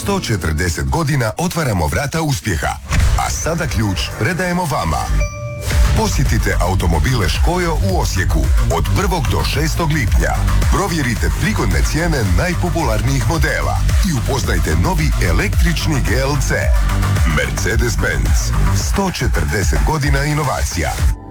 140 godina otvaramo vrata uspjeha. A sada ključ predajemo vama. Posjetite automobile Škojo u Osijeku od 1. do 6. lipnja. Provjerite prigodne cijene najpopularnijih modela i upoznajte novi električni GLC. Mercedes-Benz. 140 godina inovacija.